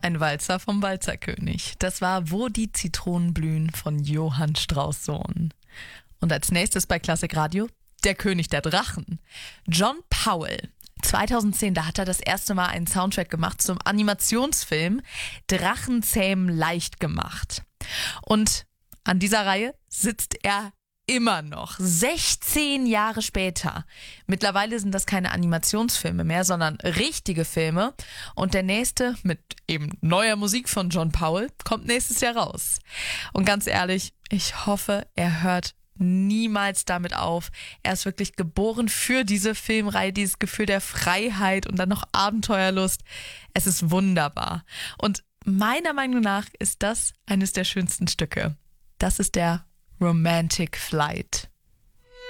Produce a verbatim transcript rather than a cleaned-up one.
ein Walzer vom Walzerkönig. Das war Wo die Zitronen blühen von Johann Strauss Sohn. Und als nächstes bei Klassik Radio Der König der Drachen. John Powell. zweitausendzehn, da hat er das erste Mal einen Soundtrack gemacht zum Animationsfilm Drachenzähmen leicht gemacht. Und an dieser Reihe sitzt er immer noch, sechzehn Jahre später. Mittlerweile sind das keine Animationsfilme mehr, sondern richtige Filme. Und der nächste mit eben neuer Musik von John Powell kommt nächstes Jahr raus. Und ganz ehrlich, ich hoffe, er hört niemals damit auf. Er ist wirklich geboren für diese Filmreihe, dieses Gefühl der Freiheit und dann noch Abenteuerlust. Es ist wunderbar. Und meiner Meinung nach ist das eines der schönsten Stücke. Das ist der Romantic Flight.